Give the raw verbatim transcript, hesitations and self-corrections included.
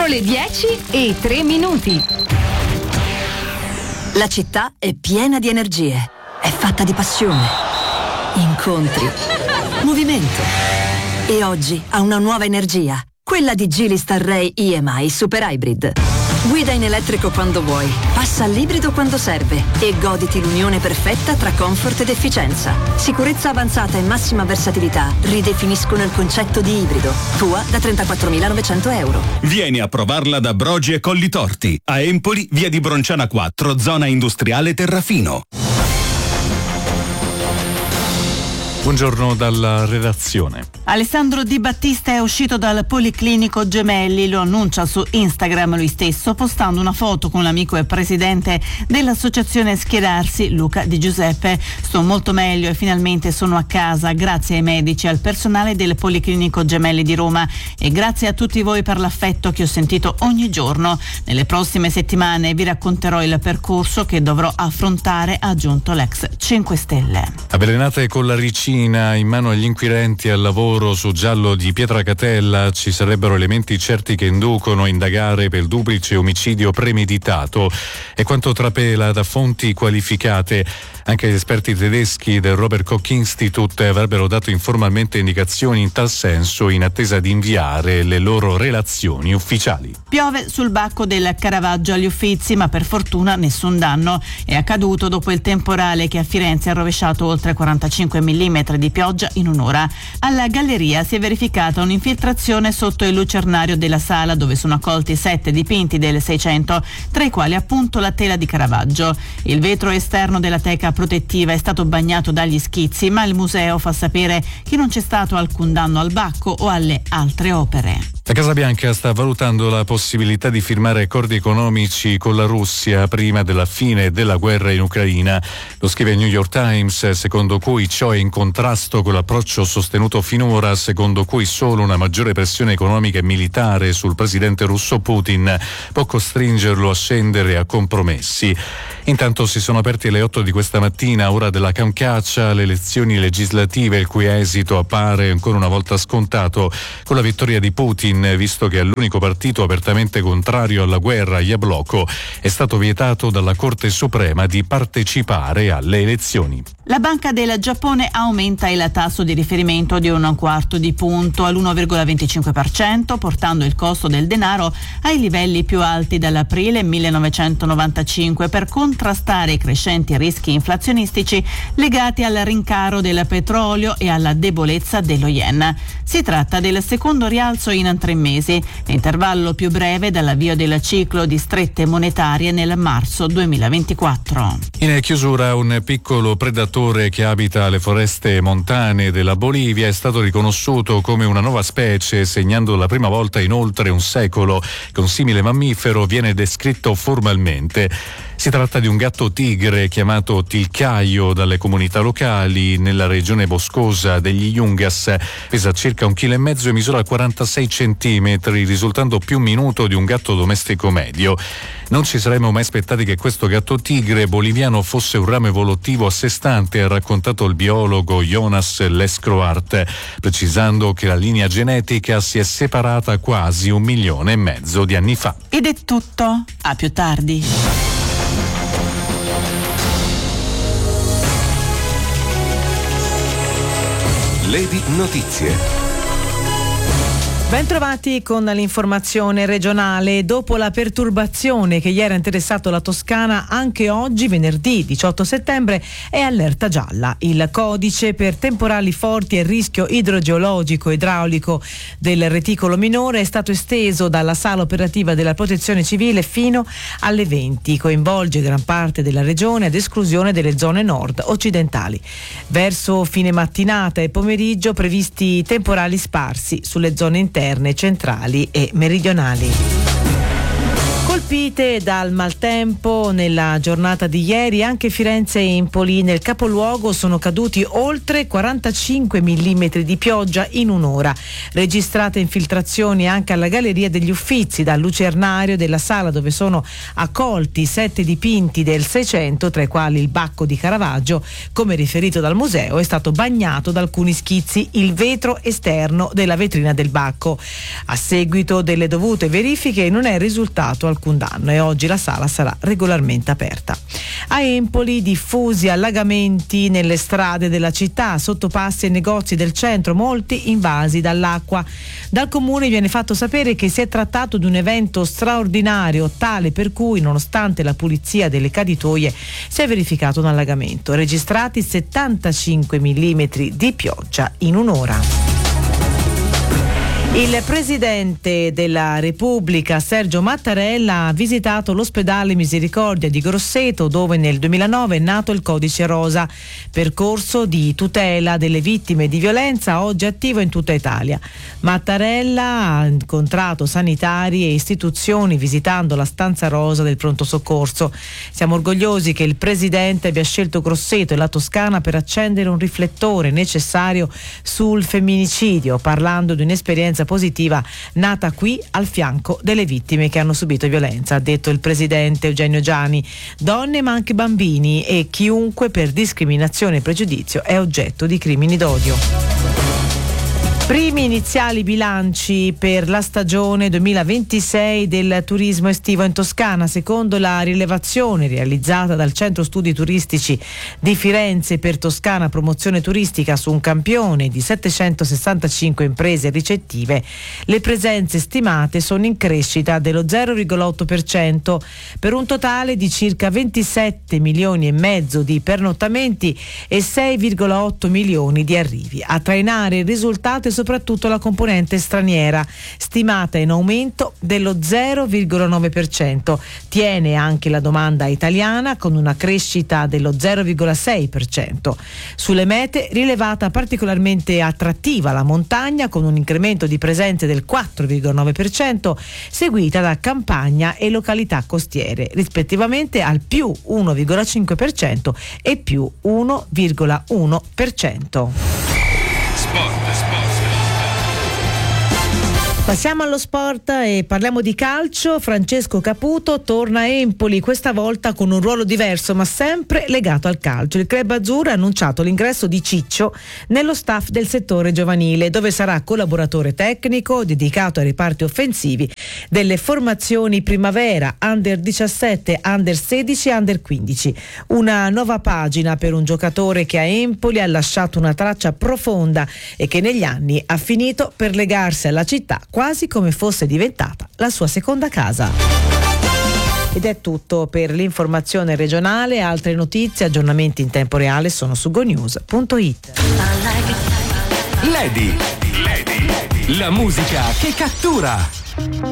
le dieci e tre minuti. La città è piena di energie, è fatta di passione, incontri, movimento. E oggi ha una nuova energia, quella di Geely Starray E M I Super Hybrid. Guida in elettrico quando vuoi, passa all'ibrido quando serve e goditi l'unione perfetta tra comfort ed efficienza. Sicurezza avanzata e massima versatilità ridefiniscono il concetto di ibrido. Tua da trentaquattromilanovecento euro. Vieni a provarla da Brogi e Colli Torti, a Empoli, via di Bronciana quattro, zona industriale Terrafino. Buongiorno dalla redazione. Alessandro Di Battista è uscito dal Policlinico Gemelli, lo annuncia su Instagram lui stesso, postando una foto con l'amico e presidente dell'associazione Schierarsi, Luca Di Giuseppe. Sto molto meglio e finalmente sono a casa, grazie ai medici e al personale del Policlinico Gemelli di Roma e grazie a tutti voi per l'affetto che ho sentito ogni giorno. Nelle prossime settimane vi racconterò il percorso che dovrò affrontare, ha aggiunto l'ex cinque Stelle. Avvelenate con la ricina in mano agli inquirenti al lavoro su giallo di Pietracatella, ci sarebbero elementi certi che inducono a indagare per duplice omicidio premeditato, è quanto trapela da fonti qualificate. Anche gli esperti tedeschi del Robert Koch Institute avrebbero dato informalmente indicazioni in tal senso in attesa di inviare le loro relazioni ufficiali. Piove sul bacco del Caravaggio agli Uffizi, ma per fortuna nessun danno. È accaduto dopo il temporale che a Firenze ha rovesciato oltre quarantacinque millimetri di pioggia in un'ora. Alla galleria si è verificata un'infiltrazione sotto il lucernario della sala, dove sono accolti sette dipinti del Seicento, tra i quali appunto la tela di Caravaggio. Il vetro esterno della teca protettiva è stato bagnato dagli schizzi, ma il museo fa sapere che non c'è stato alcun danno al bacco o alle altre opere. La Casa Bianca sta valutando la possibilità di firmare accordi economici con la Russia prima della fine della guerra in Ucraina. Lo scrive il New York Times, secondo cui ciò è in contrasto con l'approccio sostenuto finora, secondo cui solo una maggiore pressione economica e militare sul presidente russo Putin può costringerlo a scendere a compromessi. Intanto si sono aperti alle otto di questa mattina, ora della Camcaccia, le elezioni legislative, il cui esito appare ancora una volta scontato con la vittoria di Putin, visto che all'unico partito apertamente contrario alla guerra, Jabloko, è stato vietato dalla Corte Suprema di partecipare alle elezioni. La Banca del Giappone aumenta il tasso di riferimento di un quarto di punto all'uno virgola venticinque per cento, portando il costo del denaro ai livelli più alti dall'aprile millenovecentonovantacinque per contrastare i crescenti rischi inflazionistici legati al rincaro del petrolio e alla debolezza dello yen. Si tratta del secondo rialzo in tre mesi, l'intervallo più breve dall'avvio del ciclo di strette monetarie nel marzo duemilaventiquattro. In chiusura, un piccolo predatore che abita le foreste montane della Bolivia è stato riconosciuto come una nuova specie, segnando la prima volta in oltre un secolo che un simile mammifero viene descritto formalmente. Si tratta di un gatto tigre chiamato tilcaio dalle comunità locali nella regione boscosa degli Yungas. Pesa circa un chilo e mezzo e misura quarantasei centimetri, risultando più minuto di un gatto domestico medio. Non ci saremmo mai aspettati che questo gatto tigre boliviano fosse un ramo evolutivo a sé stante, ha raccontato il biologo Jonas Lescroart, precisando che la linea genetica si è separata quasi un milione e mezzo di anni fa. Ed è tutto. A più tardi. Lady Notizie. Bentrovati con l'informazione regionale. Dopo la perturbazione che ieri ha interessato la Toscana, anche oggi, venerdì diciotto settembre, è allerta gialla. Il codice per temporali forti e rischio idrogeologico idraulico del reticolo minore è stato esteso dalla sala operativa della Protezione Civile fino alle venti. Coinvolge gran parte della regione ad esclusione delle zone nord occidentali. Verso fine mattinata e pomeriggio previsti temporali sparsi sulle zone interne, centrali e meridionali. Colpite dal maltempo nella giornata di ieri anche Firenze e Empoli. Nel capoluogo sono caduti oltre quarantacinque millimetri di pioggia in un'ora. Registrate infiltrazioni anche alla Galleria degli Uffizi, dal lucernario della sala dove sono accolti sette dipinti del Seicento, tra i quali il Bacco di Caravaggio. Come riferito dal museo, è stato bagnato da alcuni schizzi il vetro esterno della vetrina del Bacco. A seguito delle dovute verifiche non è risultato alcun danno e oggi la sala sarà regolarmente aperta. A Empoli diffusi allagamenti nelle strade della città, sottopassi e negozi del centro, molti invasi dall'acqua. Dal comune viene fatto sapere che si è trattato di un evento straordinario, tale per cui, nonostante la pulizia delle caditoie, si è verificato un allagamento. Registrati settantacinque millimetri di pioggia in un'ora. Il Presidente della Repubblica Sergio Mattarella ha visitato l'ospedale Misericordia di Grosseto, dove nel duemilanove è nato il Codice Rosa, percorso di tutela delle vittime di violenza oggi attivo in tutta Italia. Mattarella ha incontrato sanitari e istituzioni visitando la stanza rosa del pronto soccorso. Siamo orgogliosi che il Presidente abbia scelto Grosseto e la Toscana per accendere un riflettore necessario sul femminicidio, parlando di un'esperienza positiva nata qui al fianco delle vittime che hanno subito violenza, ha detto il presidente Eugenio Giani. Donne ma anche bambini e chiunque per discriminazione e pregiudizio è oggetto di crimini d'odio. Primi iniziali bilanci per la stagione duemilaventisei del turismo estivo in Toscana. Secondo la rilevazione realizzata dal Centro Studi Turistici di Firenze per Toscana Promozione Turistica su un campione di settecentosessantacinque imprese ricettive, le presenze stimate sono in crescita dello zero virgola otto per cento per un totale di circa ventisette milioni e mezzo di pernottamenti e sei virgola otto milioni di arrivi. A trainare il risultato è soprattutto la componente straniera, stimata in aumento dello zero virgola nove per cento. Tiene anche la domanda italiana con una crescita dello zero virgola sei per cento. Sulle mete rilevata particolarmente attrattiva la montagna con un incremento di presenze del quattro virgola nove per cento, seguita da campagna e località costiere, rispettivamente al più uno virgola cinque per cento e più uno virgola uno per cento. Sport, sport. Passiamo allo sport e parliamo di calcio. Francesco Caputo torna a Empoli, questa volta con un ruolo diverso ma sempre legato al calcio. Il club azzurro ha annunciato l'ingresso di Ciccio nello staff del settore giovanile, dove sarà collaboratore tecnico dedicato ai reparti offensivi delle formazioni primavera, under diciassette, under sedici e under quindici. Una nuova pagina per un giocatore che a Empoli ha lasciato una traccia profonda e che negli anni ha finito per legarsi alla città quasi come fosse diventata la sua seconda casa. Ed è tutto per l'informazione regionale. Altre notizie, aggiornamenti in tempo reale sono su gonews punto it. Lady, Lady, la musica che cattura.